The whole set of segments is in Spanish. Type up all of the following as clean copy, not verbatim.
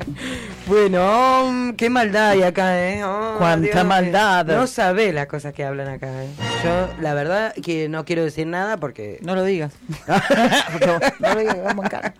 Bueno, qué maldad hay acá, ¿eh? Oh, Cuánta Dios, maldad. No sabés las cosas que hablan acá, ¿eh? Yo, la verdad, que no quiero decir nada porque... No lo digas. No lo digas, vamos en cara.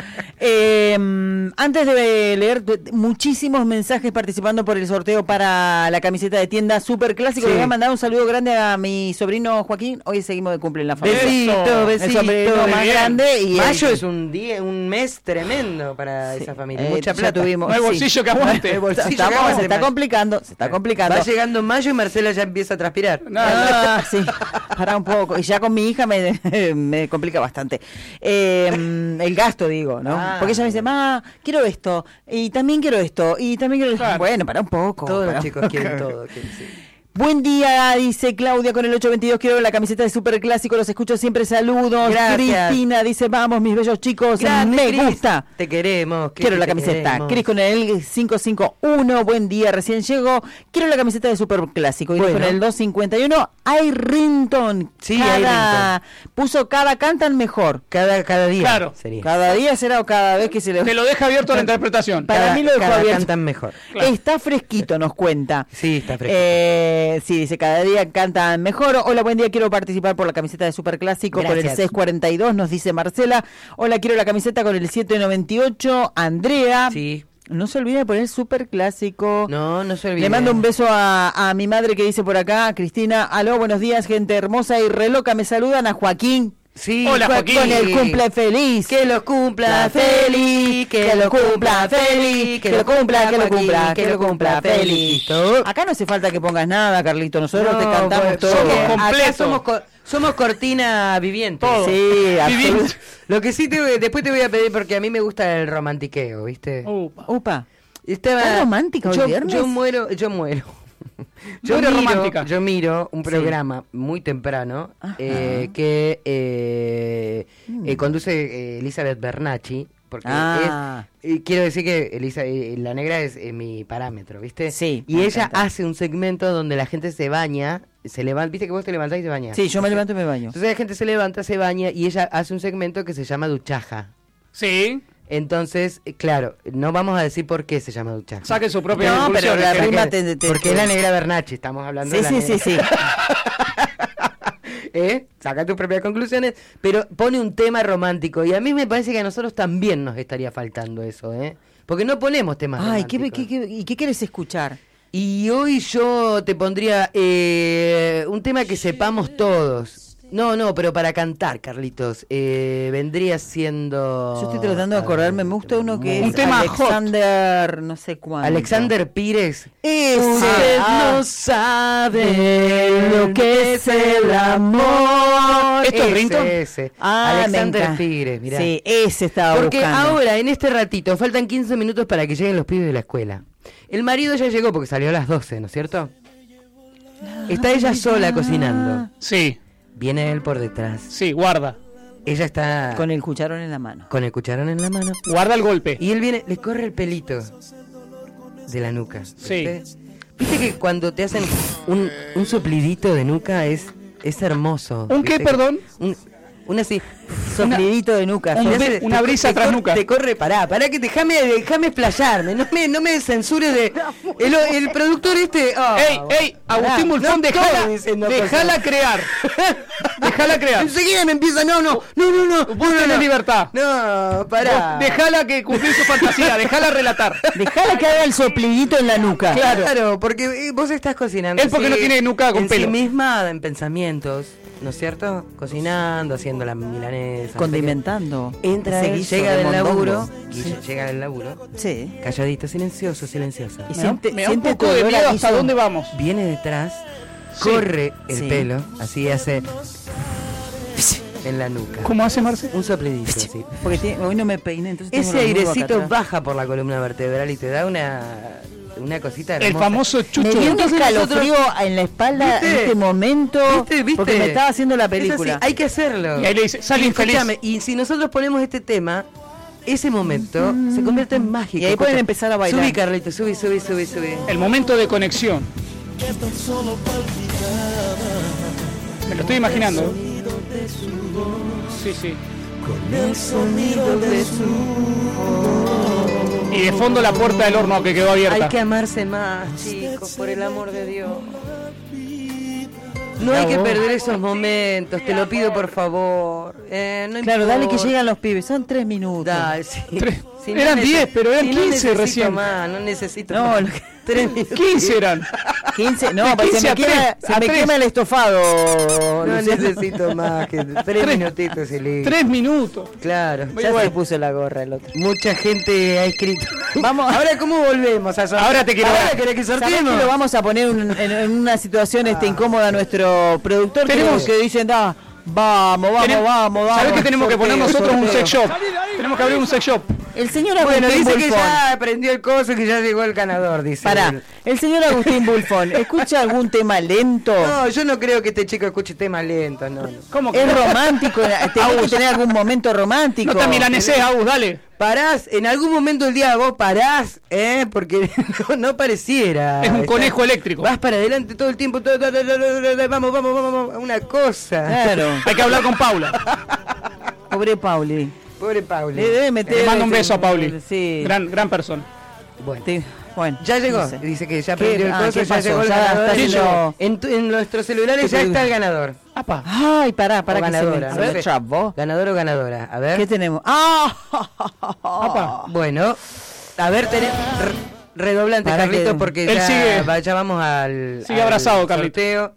Antes de leer muchísimos mensajes participando por el sorteo para la camiseta de tienda Super Clásico, le voy a mandar un saludo grande a mi sobrino Joaquín. Hoy seguimos de cumple en la familia. Besito. El sobrino más grande. Y mayo es un mes tremendo para esa familia. Mucha plata. Tuvimos, no hay bolsillo que aguante. Se está complicando. Va llegando en mayo y Marcela ya empieza a transpirar. Sí, para un poco. Y ya con mi hija me complica bastante. El gasto, digo, ¿no? Porque ella me dice, quiero esto, y también quiero esto, y también quiero... Claro. Bueno, para un poco. Todos los chicos quieren todo. Sí. Buen día, dice Claudia con el 822, quiero la camiseta de Super Clásico, los escucho siempre, saludos. Gracias. Cristina dice, vamos mis bellos chicos, Gracias, me Cris. gusta. Te queremos. Quiero la camiseta. Cris con el 551, buen día, recién llego. Quiero la camiseta de Super Clásico. Y con el 251, hay Rington. Sí, hay Rington. Puso cada cantan mejor. Cada día. Claro. Sería. Cada día será o cada vez que se le... Te lo deja abierto a la interpretación. Para mí lo dejó abierto. Cantan mejor. Claro. Está fresquito, nos cuenta. Sí, está fresquito. Sí, dice, cada día cantan mejor. Hola, buen día, quiero participar por la camiseta de Super Clásico. Gracias. Por el 642, nos dice Marcela. Hola, quiero la camiseta con el 798. Andrea. Sí. No se olvide de poner Super Clásico. No se olvide. Le mando un beso a mi madre que dice por acá, Cristina. Aló, buenos días, gente hermosa y re loca. Me saludan a Joaquín. Sí, hola, Joaquín. Con el cumple feliz. Que lo cumpla feliz, que lo cumpla feliz, que lo cumpla feliz. Acá no hace falta que pongas nada, Carlito. Nosotros te cantamos todo. Acá somos cortina viviente. Todo. Sí, absolutamente. Lo que sí después te voy a pedir, porque a mí me gusta el romantiqueo, ¿viste? Upa. ¿Estás romántica hoy viernes? Yo muero. Yo miro un programa muy temprano que conduce Elizabeth Bernacchi, porque quiero decir que la negra es mi parámetro, ¿viste? Sí. Y ella hace un segmento donde la gente se baña, se levanta, ¿viste que vos te levantás y te bañas? Sí, yo me levanto y me baño. Entonces la gente se levanta, se baña y ella hace un segmento que se llama Duchaja. Sí. Entonces, claro, no vamos a decir por qué se llama Duchaja. Saque su propia conclusión. Pero la rima porque es la negra Bernacchi, estamos hablando de la negra. Sí. Saca tus propias conclusiones, pero pone un tema romántico y a mí me parece que a nosotros también nos estaría faltando eso, porque no ponemos temas románticos. ¿Y qué quieres escuchar? Y hoy yo te pondría un tema que sepamos todos. No, pero para cantar, Carlitos, vendría siendo... Yo estoy tratando de acordarme, me gusta uno que un es tema Alexander, no sé cuánto. Alexander Pires. Usted no sabe lo que es el amor. ¿Esto es Rington? Ese. Alexander Pires, mirá. Sí, ese estaba Porque buscando. ahora, en este ratito, faltan 15 minutos para que lleguen los pibes de la escuela. El marido ya llegó porque salió a las 12, ¿no es cierto? Está ella sola cocinando. Sí. Viene él por detrás. Sí, guarda. Ella está... Con el cucharón en la mano. Con el cucharón en la mano. Guarda el golpe. Y él viene, le corre el pelito de la nuca. ¿Viste? Sí. ¿Viste que cuando te hacen un soplidito de nuca es hermoso? ¿Un qué, perdón? Un así... Soplidito de nuca. Una brisa tras nuca. Te corre, pará que déjame explayarme, no me censures de... El productor este... ¡Ey! Agustín Mulfón, déjala crear. Déjala crear. Enseguida me empieza, no. Vos tenés libertad. No, pará. Déjala que cumplir su fantasía, déjala relatar. Déjala que haga el soplidito en la nuca. Claro, porque vos estás cocinando. Él porque no tiene nuca con pelo. Ensimismada en pensamientos, ¿no es cierto? Cocinando, haciendo la milanesa. Condimentando. Entra él, llega del laburo. Llega del laburo. Sí. Calladito, silencioso. Y siente un poco de miedo hasta dónde vamos. Viene detrás, corre el pelo, así hace... en la nuca. ¿Cómo hace, Marce? Un soplidito, sí. Porque hoy no me peiné, entonces ese airecito baja por la columna vertebral y te da una cosita hermosa. El famoso chucho. Me dio un escalofrío en la espalda en este momento. ¿Viste? Porque me estaba haciendo la película. Hay que hacerlo. Y ahí le dice, sale infeliz. Y si nosotros ponemos este tema, ese momento se convierte en mágico. Y ahí pueden empezar a bailar. Subí, Carlito, subí. El momento de conexión. Me lo estoy imaginando. Sí. Con el sonido de su voz. Y de fondo la puerta del horno que quedó abierta. Hay que amarse más, chicos, por el amor de Dios. No hay que perder esos momentos, te lo pido por favor. No Claro, importa. dale que llegan los pibes, son 3 minutos. Dale, sí. Si no Eran neces- 10, pero eran si 15 no necesito recién. Más, no necesito No, más. lo que- 3 minutos. 15 eran. 15, no, De pues 15 se a me, quema, tres, se a me tres. quema el estofado. No Luciano. necesito más que 3 minutitos y listo. 3 minutos. Claro. Ya se puso la gorra el otro. Mucha gente ha escrito. Vamos. Ahora, ¿cómo volvemos a sortear? Ahora te quiero Ahora ver. querés que ¿Sabés sorteemos. que lo vamos a poner en una situación incómoda a nuestro productor? Tenemos- que dicen, vamos. ¿Sabés que tenemos que poner sorteo, nosotros un sorteo. sex shop? Tenemos que abrir un sex shop. El señor Bueno, Agustín dice que Bulfón. ya aprendió el coso y que ya llegó el ganador, dice. Pará, el señor Agustín Bulfón, ¿escucha algún tema lento? No, yo no creo que este chico escuche temas lentos, no. ¿Cómo que ¿Es no? romántico? ¿Tenés que tener algún momento romántico? No te milanesés, Agus, dale. Parás, en algún momento del día vos parás, porque no pareciera. Es un Estás- conejo eléctrico. Vas para adelante todo el tiempo, vamos, una cosa. Claro, Hay que hablar con Paula. pobre Pauli. Pobre Pauli. Le debe meter... Le mando un beso a Pauli. Sí. Gran persona. Bueno. Bueno, Ya llegó, no sé. dice que ya ¿Qué? aprendió el Ah, coso, ¿qué ya pasó? llegó el Ya ganador. está Sí, yendo- en nuestros celulares ya está el ganador. Apa. Ay, pará, O que se ganadora. me no sé. trabó. Ganador o ganadora. A ver. ¿Qué tenemos? ¡Ah! Apa. Bueno, a ver, redoblante, Para Carlitos, que- porque Él ya, sigue- ya vamos al Sigue abrazado, Carlitos. sorteo.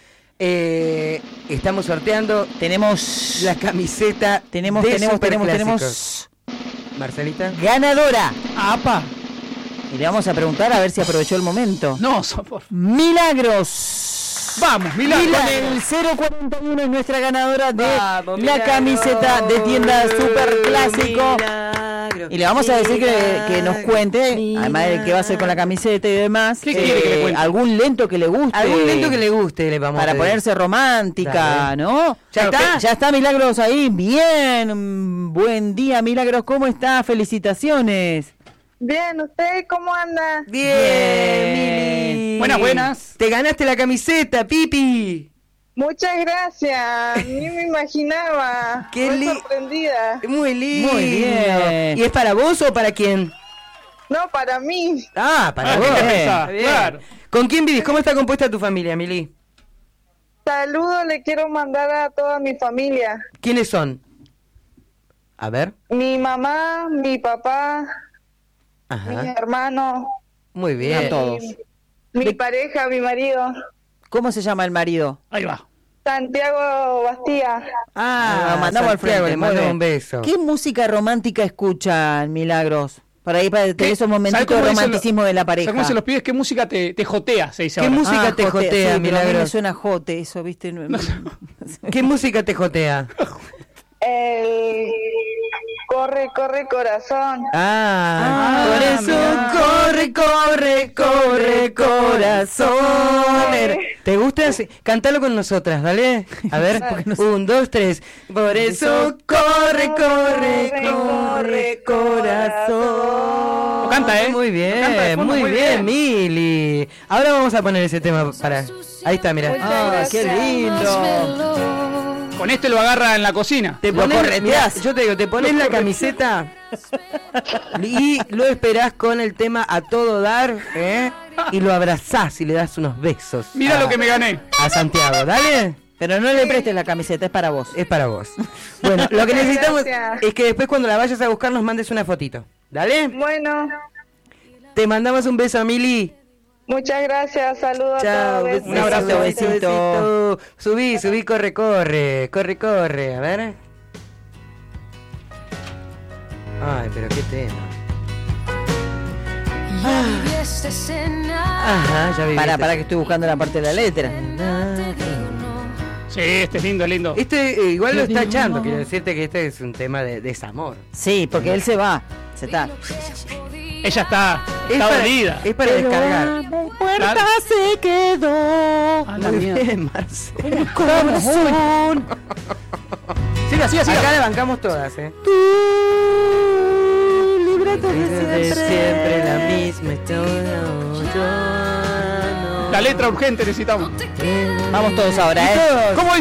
Estamos sorteando Tenemos... la camiseta Tenemos de Superclásicos. tenemos Marcelita. ganadora. Apa. Y le vamos a preguntar a ver si aprovechó el momento. No, por... Milagros. Vamos, Milagros. Con el 041 es nuestra ganadora de Vamos, la Milagros. camiseta de tienda Super Clásico. Milagros. Y le vamos a decir que nos cuente, además de qué va a hacer con la camiseta y demás, ¿Qué quiere que le cuente? algún lento que le guste. Algún lento que le guste le vamos para a pedir. ponerse romántica, Dale. ¿no? ¿Ya está? Ya está Milagros ahí. Bien. Buen día, Milagros. ¿Cómo está? Felicitaciones. Bien, ¿usted cómo anda? Bien, Mili. Buenas. Te ganaste la camiseta, Pipi. Muchas gracias, ni me imaginaba. Qué Estoy li- sorprendida. Muy lindo. Muy bien. ¿Y es para vos o para quién? No, para mí. Ah, para Ah, vos. ¿qué te Bien. pensás? Está bien. Claro. ¿Con quién vivís? ¿Cómo está compuesta tu familia, Mili? Saludos le quiero mandar a toda mi familia. ¿Quiénes son? A ver. Mi mamá, mi papá, mis Ajá. hermanos, Muy bien. A todos. mi pareja, mi marido, ¿Cómo se llama el marido? Ahí va. Santiago Bastía. Ah, mandamos al Santiago, frente. le muy mando bien. un beso. ¿Qué música romántica escuchan, Milagros? Para ahí, para tener ¿Qué? esos ¿Sabes momentitos cómo de dicen romanticismo de la pareja. ¿Sabes cómo se los pides? ¿Qué música te jotea? Se dice ¿Qué ahora. música te jotea, sí, pero a mí Milagros? me suena jote, eso, ¿viste? ¿Qué música te jotea? El corre, corre corazón. Por eso corre, corazón. ¿Te gusta? Sí. Cántalo con nosotras, ¿dale? A ver, 1, 2, 3. Por eso corre, corazón. Lo canta, ¿eh? Muy Lo canta de bien, fondo, muy muy bien, bien. Mili. Ahora vamos a poner ese tema para... Ahí está, mira. Ah, qué lindo. Con este lo agarra en la cocina. Te Lo pones, correteás. mirá, yo te digo, te pones la camiseta y lo esperás con el tema a todo dar, y lo abrazás y le das unos besos. Mira lo que me gané. A Santiago, dale. Pero no le prestes la camiseta, es para vos. Es para vos. Bueno, lo que necesitamos Gracias. es que después cuando la vayas a buscar nos mandes una fotito. ¿Dale? Bueno, Te mandamos un beso, Mili. muchas gracias. Saludos a Chao, todos. Un abrazo, besito. Subí, corre. A ver. Ay, pero qué tema. Ajá, ya vi. Para que estoy buscando la parte de la letra. Sí, este es lindo, lindo. Este igual lo está echando, quiero decirte que este es un tema de desamor. Sí, porque él se va. Se está. Ella está para, dolida. es para descargar. La puerta Claro. se quedó. A la Muy mierda. bien, Marcelo. Corazón. Siga. Acá le bancamos todas, Tu libreto de siempre la misma historia. La letra urgente necesitamos. Vamos todos ahora, ¿eh? Todos. ¿Cómo